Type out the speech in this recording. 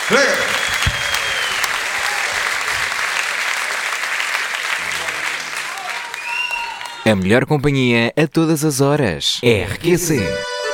A melhor companhia a todas as horas. RQC.